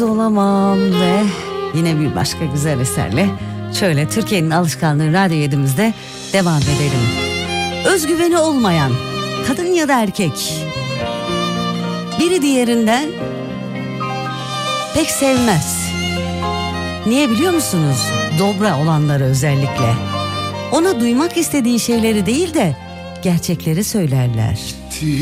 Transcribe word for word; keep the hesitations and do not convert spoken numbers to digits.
Olamam ve yine bir başka güzel eserle şöyle Türkiye'nin alışkanlığı Radyo yedimizde devam edelim. Özgüveni olmayan kadın ya da erkek biri diğerinden pek sevmez. Niye biliyor musunuz? Dobra olanları özellikle. Ona duymak istediği şeyleri değil de gerçekleri söylerler.